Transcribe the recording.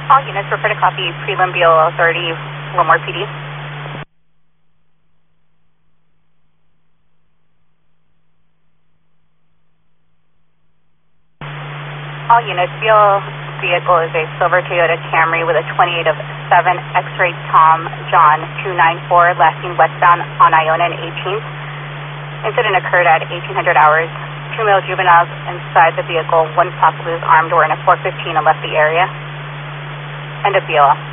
All units report a copy. Prelim BOL Authority, Wilmore PD. All units, BOL vehicle is a silver Toyota Camry with a 28 of 7 X-ray Tom John 294 lasting westbound on Iona and 18th. Incident occurred at 1800 hours. 2 male juveniles inside the vehicle. One possibly was armed or in a 415 and left the area. End of BOL.